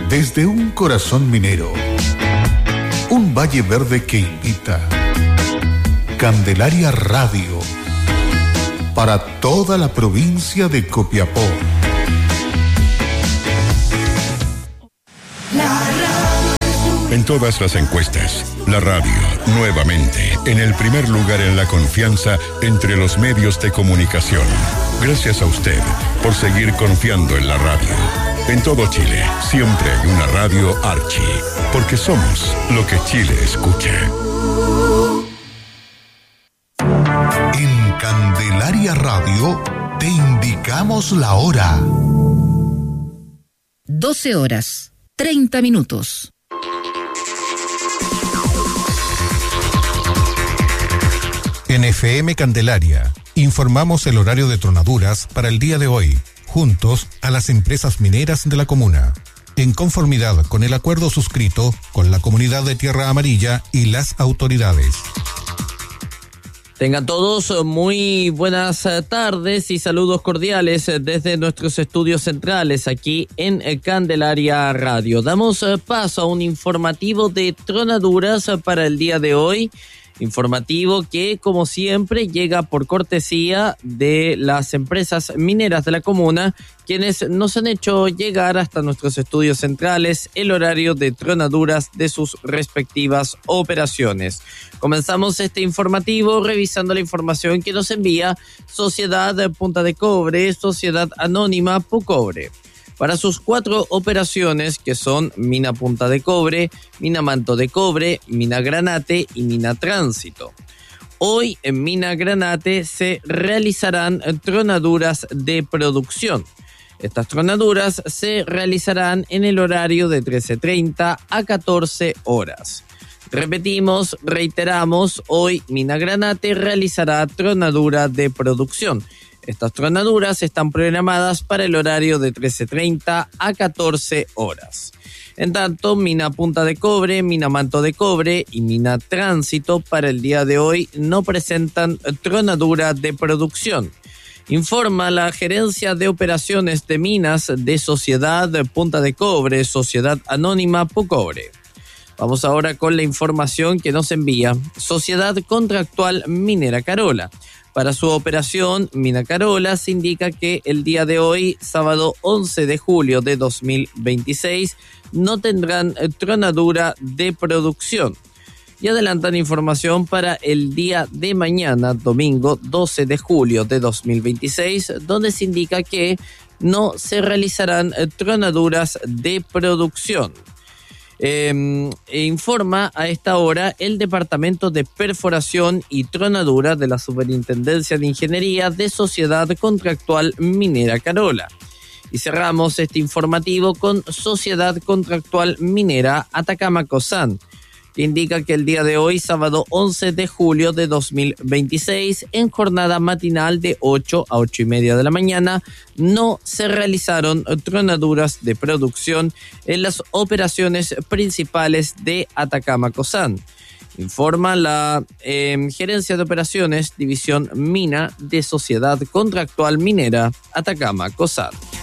Desde un corazón minero, un valle verde que invita. Candelaria Radio, para toda la provincia de Copiapó. En todas las encuestas, la radio, nuevamente, en el primer lugar en la confianza entre los medios de comunicación. Gracias a usted por seguir confiando en la radio. En todo Chile, siempre hay una radio Archi, porque somos lo que Chile escucha. En Candelaria Radio, te indicamos la hora. 12:30. En FM Candelaria, informamos el horario de tronaduras para el día de hoy, juntos a las empresas mineras de la comuna, en conformidad con el acuerdo suscrito con la comunidad de Tierra Amarilla y las autoridades. Tengan todos muy buenas tardes y saludos cordiales desde nuestros estudios centrales aquí en Candelaria Radio. Damos paso a un informativo de tronaduras para el día de hoy. Informativo que, como siempre, llega por cortesía de las empresas mineras de la comuna, quienes nos han hecho llegar hasta nuestros estudios centrales el horario de tronaduras de sus respectivas operaciones. Comenzamos este informativo revisando la información que nos envía Sociedad Punta de Cobre, Sociedad Anónima Pucobre. Para sus 4 operaciones, que son Mina Punta de Cobre, Mina Manto de Cobre, Mina Granate y Mina Tránsito. Hoy en Mina Granate se realizarán tronaduras de producción. Estas tronaduras se realizarán en el horario de 13:30 a 14 horas. Reiteramos, hoy Mina Granate realizará tronadura de producción. Estas tronaduras están programadas para el horario de 13:30 a 14 horas. En tanto, Mina Punta de Cobre, Mina Manto de Cobre y Mina Tránsito para el día de hoy no presentan tronadura de producción. Informa la Gerencia de Operaciones de Minas de Sociedad Punta de Cobre, Sociedad Anónima Pucobre. Vamos ahora con la información que nos envía Sociedad Contractual Minera Carola. Para su operación Mina Carola se indica que el día de hoy, sábado 11 de julio de 2026, no tendrán tronadura de producción. Y adelantan información para el día de mañana, domingo 12 de julio de 2026, donde se indica que no se realizarán tronaduras de producción. Informa a esta hora el Departamento de Perforación y Tronadura de la Superintendencia de Ingeniería de Sociedad Contractual Minera Carola. Y cerramos este informativo con Sociedad Contractual Minera Atacama Cosán, que indica que el día de hoy, sábado 11 de julio de 2026, en jornada matinal de 8 a 8:30 de la mañana, no se realizaron tronaduras de producción en las operaciones principales de Atacama Cosán. Informa la Gerencia de Operaciones, División Mina de Sociedad Contractual Minera Atacama Cosán.